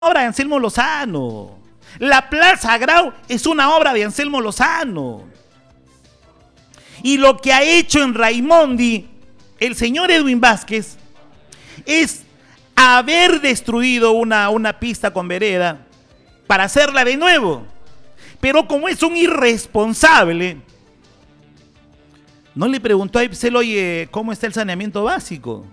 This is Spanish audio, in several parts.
obra de Anselmo Lozano. La Plaza Grau es una obra de Anselmo Lozano. Y lo que ha hecho en Raimondi el señor Edwin Vázquez es haber destruido una pista con vereda para hacerla de nuevo. Pero como es un irresponsable, no le preguntó a Ipsel, oye, ¿cómo está el saneamiento básico?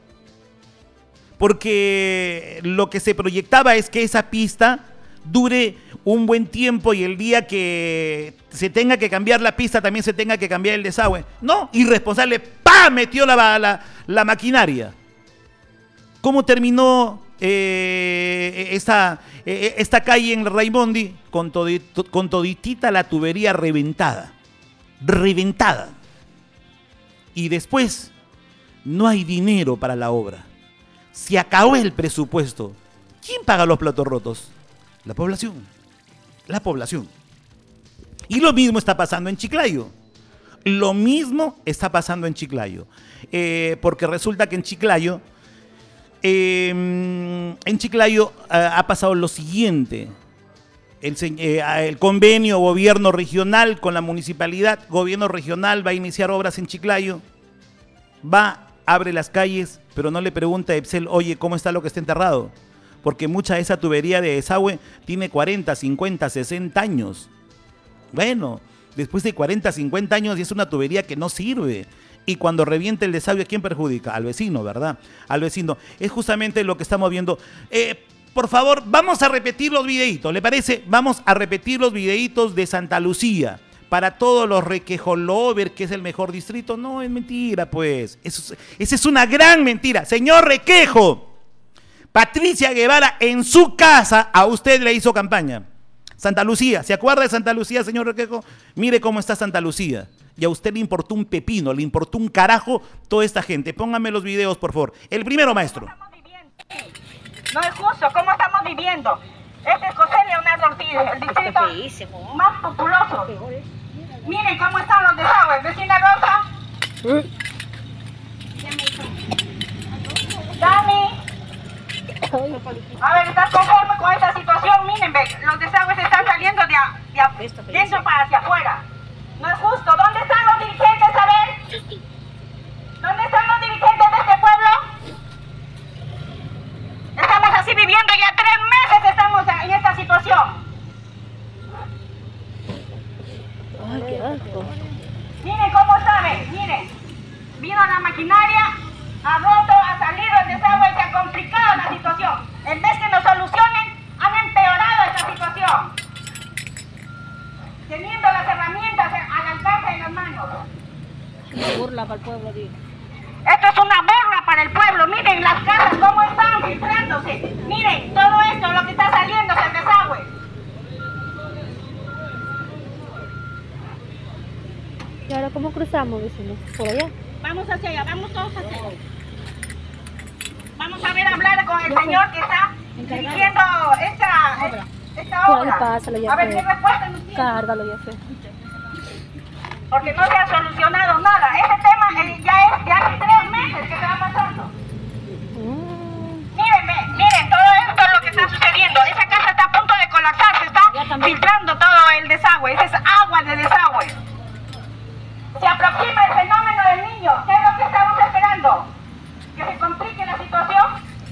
Porque lo que se proyectaba es que esa pista dure un buen tiempo y el día que se tenga que cambiar la pista también se tenga que cambiar el desagüe. No, irresponsable, ¡pam!, metió la maquinaria. ¿Cómo terminó esta calle en Raimondi? Con toditita la tubería reventada. Reventada. Y después no hay dinero para la obra. Se acabó el presupuesto. ¿Quién paga los platos rotos? La población. La población. Y lo mismo está pasando en Chiclayo. Lo mismo está pasando en Chiclayo. Porque resulta que en Chiclayo ha pasado lo siguiente. El convenio gobierno regional con la municipalidad, gobierno regional va a iniciar obras en Chiclayo, abre las calles, pero no le pregunta a Epsel, oye, ¿cómo está lo que está enterrado? Porque mucha de esa tubería de desagüe tiene 40, 50, 60 años. Bueno, después de 40, 50 años ya es una tubería que no sirve. Y cuando revienta el desagüe, ¿a quién perjudica? Al vecino, ¿verdad? Al vecino. Es justamente lo que estamos viendo. Por favor, vamos a repetir los videitos, ¿le parece? Vamos a repetir los videitos de Santa Lucía. Para todos los requejolovers, que es el mejor distrito. No, es mentira, pues. Esa es una gran mentira. Señor Requejo, Patricia Guevara en su casa a usted le hizo campaña. Santa Lucía, ¿se acuerda de Santa Lucía, señor Requejo? Mire cómo está Santa Lucía. Y a usted le importó un pepino, le importó un carajo toda esta gente. Pónganme los videos, por favor. El primero, maestro. No es justo, ¿cómo estamos viviendo? Este es José Leonardo Ortiz, el distrito más populoso. Miren cómo están los desagües. Vecina Rosa. Dani. A ver, ¿estás conforme con esta situación? Miren, ve, los desagües están saliendo dentro para hacia afuera. No es justo. ¿Dónde están los dirigentes? A ver. ¿Dónde están los dirigentes de este pueblo? Estamos así viviendo ya 3 meses, estamos en esta situación. Ay, qué asco. Miren cómo saben, miren. Vino la maquinaria, ha roto, ha salido el desagüe y se ha complicado la situación. En vez que nos solucionen, han empeorado esta situación. Teniendo las herramientas al alcance de las manos. Una burla para el pueblo, digo. Esto es una burla para el pueblo. Miren las casas cómo están filtrándose. Miren todo esto, lo que está saliendo es el desagüe. ¿Y ahora cómo cruzamos, vecinos? ¿Por allá? Vamos hacia allá, vamos todos hacia allá. Vamos a ver, hablar con el señor que está dirigiendo esta obra. Pásalo, ya a ver fue. qué respuesta nos tiene. Cárgalo, ya fue. Porque no se ha solucionado nada. Este tema ya hay 3 meses que se va pasando. Miren, todo esto es lo que está sucediendo. Esa casa está a punto de colapsar, se está filtrando todo el desagüe. Esa es agua de desagüe. Se aproxima el fenómeno del niño. ¿Qué es lo que estamos esperando? ¿Que se complique la situación?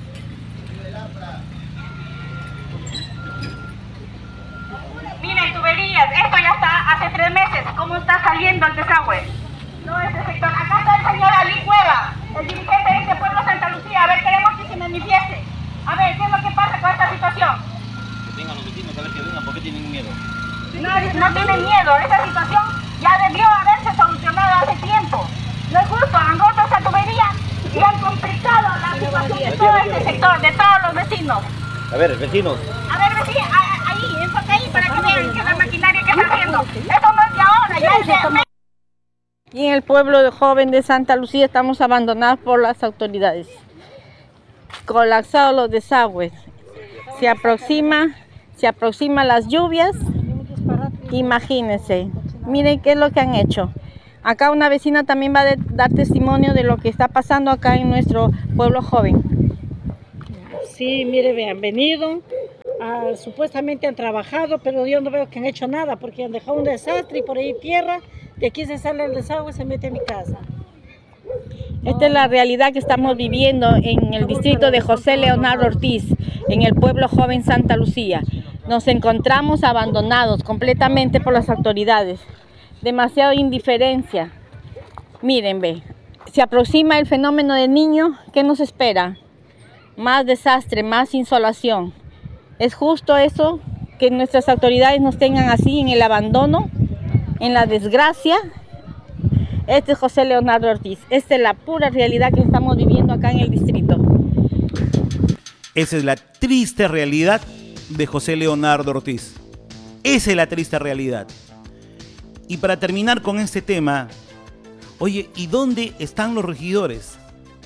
Miren, tuberías, esto ya está hace 3 meses. ¿Cómo está saliendo el desagüe? No, este sector. Acá está el señor Ali Cueva, el dirigente de este pueblo Santa Lucía. A ver, queremos que se manifieste. A ver, ¿qué es lo que pasa con esta situación? Que vengan los vecinos a ver que vengan, ¿por qué tienen miedo? No tienen miedo. Esta situación ya debió haberse solucionado hace tiempo. No es justo, han roto esta tubería y han complicado la situación de todo este sector, de todos los vecinos. A ver, vecinos. A ver, vecinos, ahí, enfoca ahí para que vean que la maquinaria que está haciendo. Esto no es de ahora, ya es de... Y en el pueblo joven de Santa Lucía estamos abandonados por las autoridades. Colapsados los desagües. Se aproxima las lluvias. Imagínense. Miren qué es lo que han hecho. Acá una vecina también va a dar testimonio de lo que está pasando acá en nuestro pueblo joven. Sí, mire, vean, venido supuestamente han trabajado, pero yo no veo que han hecho nada, porque han dejado un desastre y por ahí tierra, de aquí se sale el desagüe y se mete a mi casa. Esta es la realidad que estamos viviendo en el distrito de José Leonardo Ortiz, en el pueblo joven Santa Lucía. Nos encontramos abandonados completamente por las autoridades. Demasiada indiferencia. Miren, ve, se aproxima el fenómeno del Niño. ¿Qué nos espera? Más desastre, más insolación. ¿Es justo eso? Que nuestras autoridades nos tengan así en el abandono, en la desgracia. Este es José Leonardo Ortiz. Esta es la pura realidad que estamos viviendo acá en el distrito. Esa es la triste realidad de José Leonardo Ortiz. Esa es la triste realidad. Y para terminar con este tema, oye, ¿y dónde están los regidores?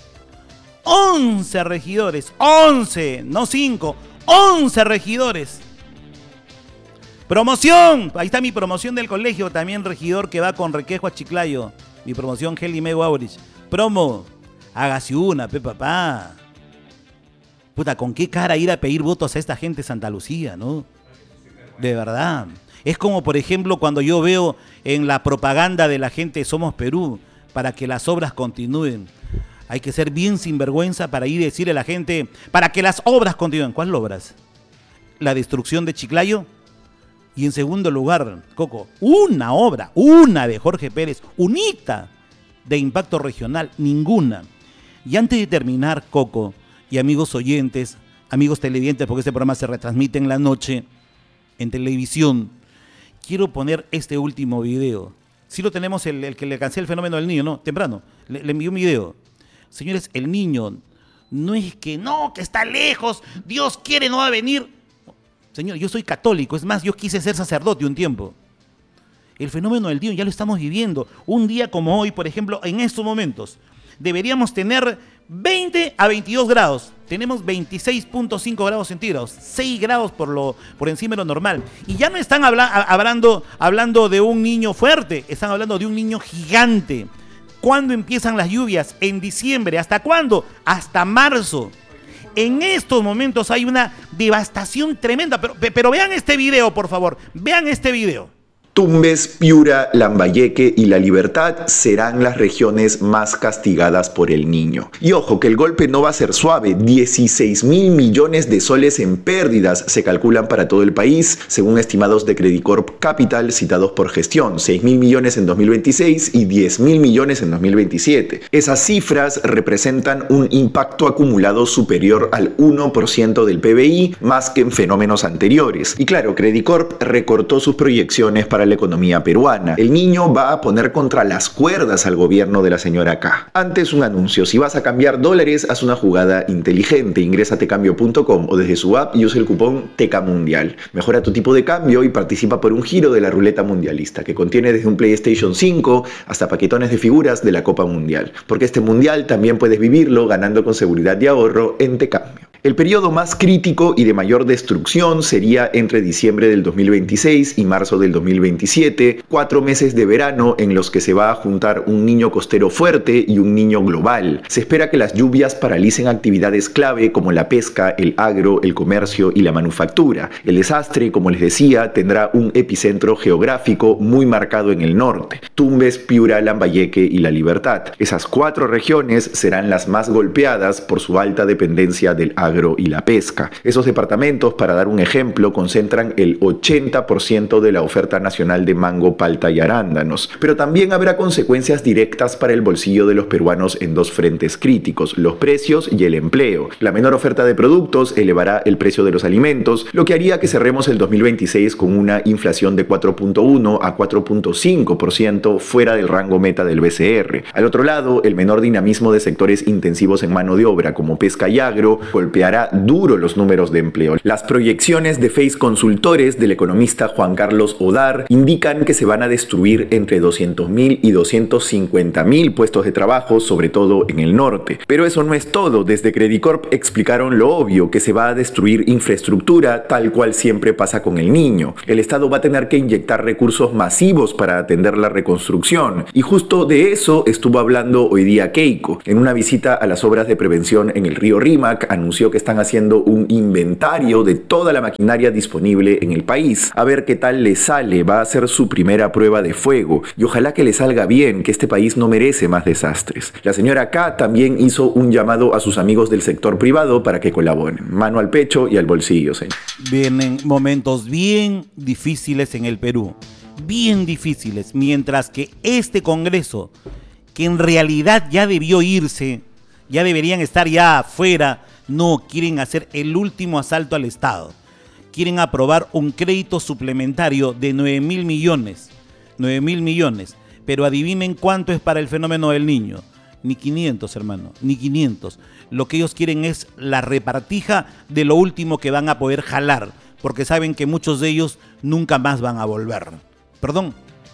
11 regidores, 11, no 5, 11 regidores. Promoción, ahí está mi promoción del colegio, también regidor que va con Requejo a Chiclayo. Mi promoción Heli Mego Aurich. Promo, hágase una, papá. Puta, ¿con qué cara ir a pedir votos a esta gente de Santa Lucía, no? De verdad. Es como, por ejemplo, cuando yo veo en la propaganda de la gente de Somos Perú, para que las obras continúen. Hay que ser bien sinvergüenza para ir a decirle a la gente, para que las obras continúen. ¿Cuáles obras? La destrucción de Chiclayo. Y en segundo lugar, Coco, una obra, una de Jorge Pérez, unita de impacto regional, ninguna. Y antes de terminar, Coco, y amigos oyentes, amigos televidentes, porque este programa se retransmite en la noche, en televisión, quiero poner este último video. Sí lo tenemos, el que le alcancé el fenómeno del niño, ¿no? Temprano, le envió un video. Señores, el niño no es que no, que está lejos, Dios quiere, no va a venir. Señor, yo soy católico, es más, yo quise ser sacerdote un tiempo. El fenómeno del niño ya lo estamos viviendo. Un día como hoy, por ejemplo, en estos momentos, deberíamos tener 20 a 22 grados. Tenemos 26.5 grados centígrados, 6 grados por encima de lo normal. Y ya no están hablando de un niño fuerte, están hablando de un niño gigante. ¿Cuándo empiezan las lluvias? En diciembre. ¿Hasta cuándo? Hasta marzo. En estos momentos hay una devastación tremenda. Pero vean este video, por favor. Vean este video. Tumbes, Piura, Lambayeque y La Libertad serán las regiones más castigadas por el Niño. Y ojo, que el golpe no va a ser suave. 16.000 millones de soles en pérdidas se calculan para todo el país, según estimados de Credicorp Capital citados por Gestión. 6.000 millones en 2026 y 10.000 millones en 2027. Esas cifras representan un impacto acumulado superior al 1% del PBI, más que en fenómenos anteriores. Y claro, Credicorp recortó sus proyecciones para la economía peruana. El Niño va a poner contra las cuerdas al gobierno de la señora K. Antes un anuncio: si vas a cambiar dólares, haz una jugada inteligente. Ingresa a tecambio.com o desde su app y usa el cupón TECAMUNDIAL. Mejora tu tipo de cambio y participa por un giro de la ruleta mundialista, que contiene desde un PlayStation 5 hasta paquetones de figuras de la Copa Mundial. Porque este mundial también puedes vivirlo ganando con seguridad y ahorro en Tecambio. El periodo más crítico y de mayor destrucción sería entre diciembre del 2026 y marzo del 2027, 4 meses de verano en los que se va a juntar un niño costero fuerte y un niño global. Se espera que las lluvias paralicen actividades clave como la pesca, el agro, el comercio y la manufactura. El desastre, como les decía, tendrá un epicentro geográfico muy marcado en el norte: Tumbes, Piura, Lambayeque y La Libertad. Esas 4 regiones serán las más golpeadas por su alta dependencia del agro y la pesca. Esos departamentos, para dar un ejemplo, concentran el 80% de la oferta nacional de mango, palta y arándanos. Pero también habrá consecuencias directas para el bolsillo de los peruanos en 2 frentes críticos: los precios y el empleo. La menor oferta de productos elevará el precio de los alimentos, lo que haría que cerremos el 2026 con una inflación de 4.1 a 4.5% fuera del rango meta del BCR. Al otro lado, el menor dinamismo de sectores intensivos en mano de obra como pesca y agro golpeará duro los números de empleo. Las proyecciones de Face Consultores del economista Juan Carlos Odar indican que se van a destruir entre 200.000 y 250.000 puestos de trabajo, sobre todo en el norte. Pero eso no es todo. Desde Credicorp explicaron lo obvio, que se va a destruir infraestructura, tal cual siempre pasa con el Niño. El Estado va a tener que inyectar recursos masivos para atender la reconstrucción. Y justo de eso estuvo hablando hoy día Keiko. En una visita a las obras de prevención en el río Rímac, anunció ello que están haciendo un inventario de toda la maquinaria disponible en el país. A ver qué tal le sale, va a ser su primera prueba de fuego. Y ojalá que le salga bien, que este país no merece más desastres. La señora K también hizo un llamado a sus amigos del sector privado para que colaboren. Mano al pecho y al bolsillo, señor. Vienen momentos bien difíciles en el Perú. Bien difíciles. Mientras que este Congreso, que en realidad ya debió irse, ya deberían estar ya afuera, no quieren hacer el último asalto al Estado. Quieren aprobar un crédito suplementario de 9.000 millones. 9.000 millones. Pero adivinen cuánto es para el fenómeno del niño. Ni 500, hermano, ni 500. Lo que ellos quieren es la repartija de lo último que van a poder jalar, porque saben que muchos de ellos nunca más van a volver. Perdón.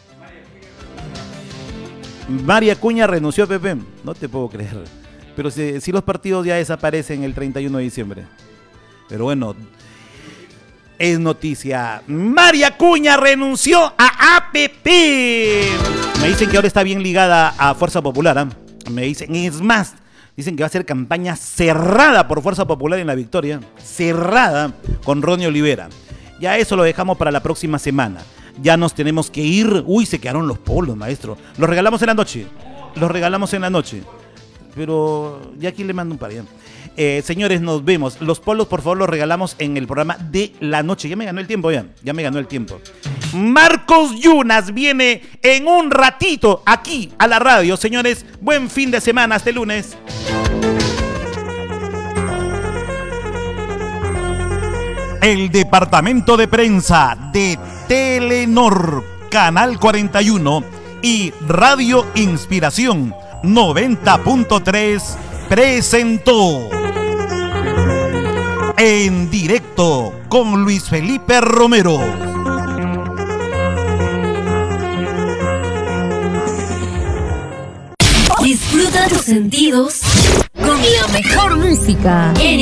María Acuña renunció a PP. No te puedo creer. Pero si los partidos ya desaparecen el 31 de diciembre. Pero bueno, es noticia. María Acuña renunció a APP. Me dicen que ahora está bien ligada a Fuerza Popular, ¿eh? Me dicen, es más, dicen que va a ser campaña cerrada por Fuerza Popular en la victoria. Cerrada con Ronnie Olivera. Ya eso lo dejamos para la próxima semana. Ya nos tenemos que ir. Uy, se quedaron los polos, maestro. Los regalamos en la noche. Los regalamos en la noche. Pero ya aquí le mando un par. Ya. Señores, nos vemos. Los polos, por favor, los regalamos en el programa de la noche. Ya me ganó el tiempo, ya. Ya me ganó el tiempo. Marcos Yunas viene en un ratito aquí a la radio. Señores, buen fin de semana. Hasta el lunes. El departamento de prensa de Telenor, Canal 41 y Radio Inspiración 90.3 presentó En Directo con Luis Felipe Romero. Disfruta tus sentidos con la mejor música en